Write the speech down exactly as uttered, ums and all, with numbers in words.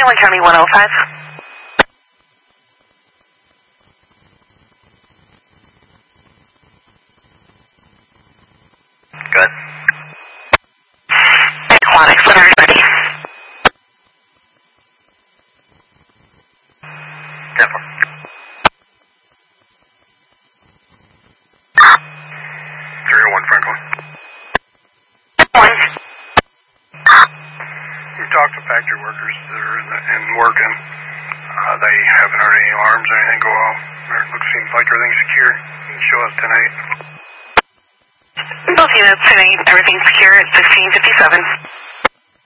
Maryland County one oh five. Good. Aquatics, when are you ready? Denver. three oh one Franklin. One. We've talked to factory workers that are in, the, in working. Uh, they haven't heard any alarms or anything go off. It looks, seems like everything's secure. You can show us tonight. Both units, everything's secure at fifteen fifty-seven.